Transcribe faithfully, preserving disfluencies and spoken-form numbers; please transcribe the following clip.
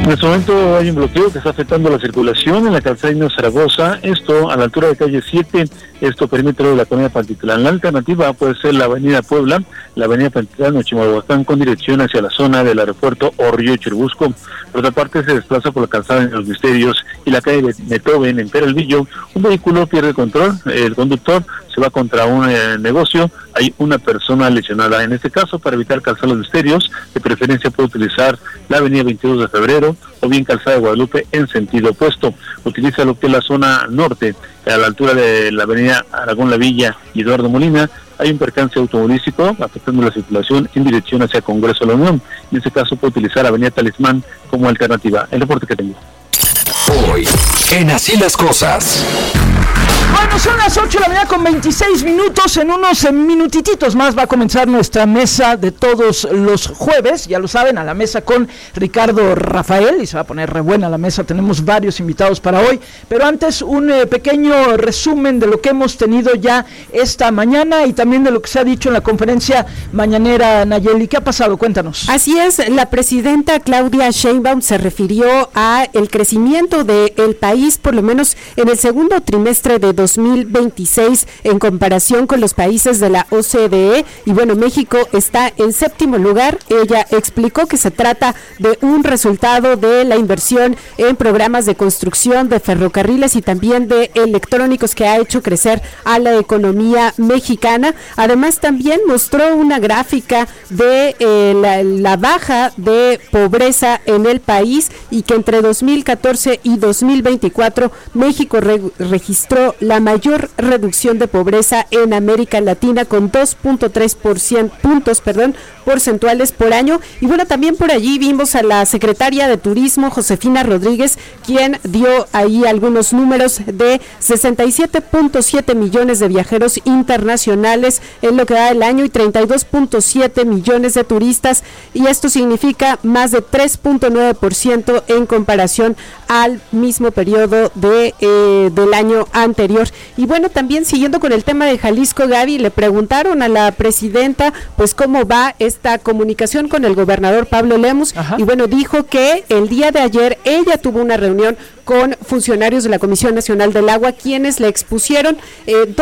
En este momento hay un bloqueo que está afectando la circulación en la calzada Ignacio Zaragoza, esto a la altura de calle siete, esto perímetro de la colonia Pantitlán. La alternativa puede ser la avenida Puebla, la avenida Pantitlán o Chimalhuacán con dirección hacia la zona del aeropuerto o Río Churubusco. Por otra parte, se desplaza por la calzada en Los Misterios y la calle Beethoven en Peralvillo. Un vehículo pierde control, el conductor se va contra un eh, negocio, hay una persona lesionada. En este caso, para evitar calzar Los Misterios, de preferencia puede utilizar la avenida veintidós de febrero o bien calzada de Guadalupe en sentido opuesto. Utiliza lo que es la zona norte, a la altura de la avenida Aragón La Villa y Eduardo Molina. Hay un percance automovilístico afectando la circulación en dirección hacia Congreso de la Unión. En este caso puede utilizar avenida Talismán como alternativa. El reporte que tengo. Hoy, en Así las Cosas. Bueno, son las ocho de la mañana con veintiséis minutos. En unos minutititos más va a comenzar nuestra mesa de todos los jueves. Ya lo saben, a la mesa con Ricardo Rafael. Y se va a poner re buena la mesa. Tenemos varios invitados para hoy. Pero antes, un eh, pequeño resumen de lo que hemos tenido ya esta mañana y también de lo que se ha dicho en la conferencia mañanera. Nayeli, ¿qué ha pasado? Cuéntanos. Así es, la presidenta Claudia Sheinbaum se refirió a el crecimiento del país, por lo menos en el segundo trimestre de dos mil veintiséis en comparación con los países de la O C D E, y bueno, México está en séptimo lugar. Ella explicó que se trata de un resultado de la inversión en programas de construcción de ferrocarriles y también de electrónicos que ha hecho crecer a la economía mexicana. Además, también mostró una gráfica de eh, la, la baja de pobreza en el país y que entre dos mil catorce y dos mil veinticuatro México re- registró la mayor reducción de pobreza en América Latina con dos punto tres por ciento, puntos perdón, porcentuales por año. Y bueno, también por allí vimos a la secretaria de Turismo, Josefina Rodríguez, quien dio ahí algunos números de sesenta y siete punto siete millones de viajeros internacionales en lo que da el año y treinta y dos punto siete millones de turistas, y esto significa más de tres punto nueve por ciento en comparación al mismo periodo de eh, del año anterior. Y bueno, también siguiendo con el tema de Jalisco, Gaby, le preguntaron a la presidenta pues cómo va esta comunicación con el gobernador Pablo Lemus. Ajá. Y bueno, dijo que el día de ayer ella tuvo una reunión con funcionarios de la Comisión Nacional del Agua, quienes le expusieron eh,